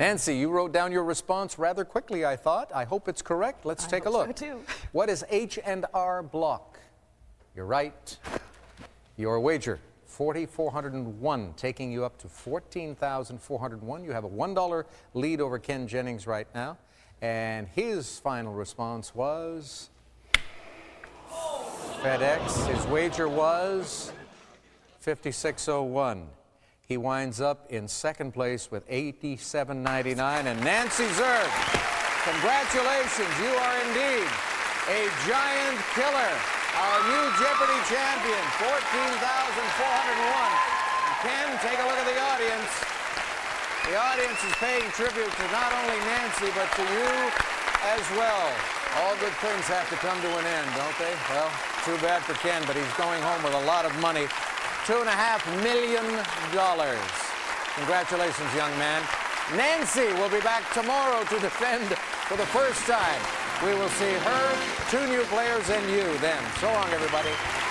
Nancy, you wrote down your response rather quickly, I thought. I hope it's correct. Let's take a look. So too. What is H&R Block? You're right. Your wager, 4,401, taking you up to 14,401. You have a $1 lead over Ken Jennings right now. And his final response was FedEx. His wager was 5601. He winds up in second place with $87.99. And Nancy Zerg, congratulations, you are indeed a giant killer. Our new Jeopardy champion, 14,401. Ken, take a look at the audience. The audience is paying tribute to not only Nancy, but to you as well. All good things have to come to an end, don't they? Well, too bad for Ken, but he's going home with a lot of money. $2.5 million. Congratulations, young man. Nancy will be back tomorrow to defend for the first time. We will see her, 2 new players, and you then. So long, everybody.